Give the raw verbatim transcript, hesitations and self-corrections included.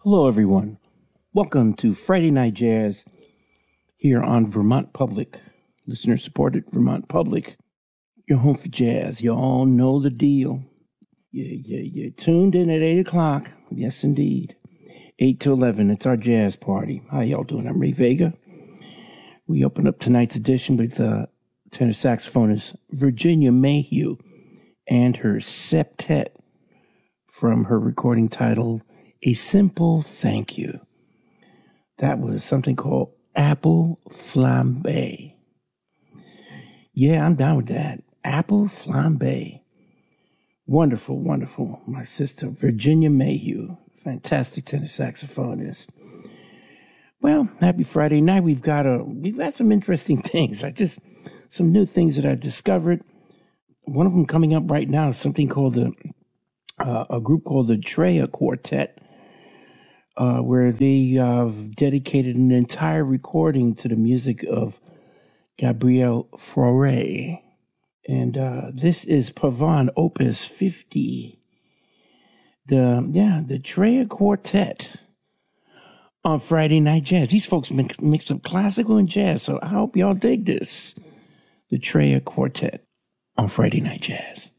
Hello, everyone. Welcome to Friday Night Jazz here on Vermont Public, listener-supported Vermont Public, your home for jazz. You all know the deal. You, you, you're tuned in at eight o'clock. Yes, indeed. eight to eleven, it's our jazz party. How y'all doing? I'm Ray Vega. We open up tonight's edition with uh, tenor saxophonist Virginia Mayhew and her septet from her recording titled A Simple Thank You. That was something called Apple Flambe. Yeah, I'm down with that. Apple Flambe. Wonderful, wonderful. My sister, Virginia Mayhew, fantastic tenor saxophonist. Well, happy Friday night. We've got a, we've got some interesting things. I just, some new things that I discovered. One of them coming up right now is something called the, uh, a group called the Treya Quartet. Uh, where they uh, dedicated an entire recording to the music of Gabriel Fauré. And uh, this is Pavane Opus fifty. The, yeah, the Treya Quartet on Friday Night Jazz. These folks mix, mix up classical and jazz, so I hope y'all dig this. The Treya Quartet on Friday Night Jazz.